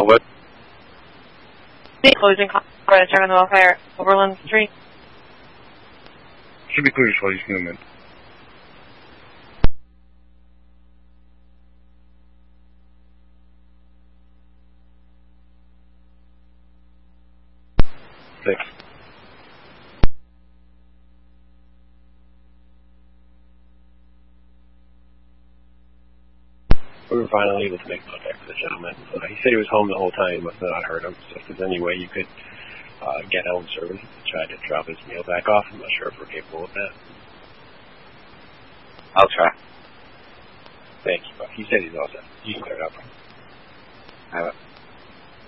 what? Closing contact, check on the welfare, Overland Street. Should be clear just while he's coming in. Thanks. We were finally able to make contact with the gentleman. He said he was home the whole time. You must have not heard him. So if there's any way you could get home service to try to drop his meal back off, I'm not sure if we're capable of that. I'll try. Thank you. He said he's all set. You can clear it up. All right.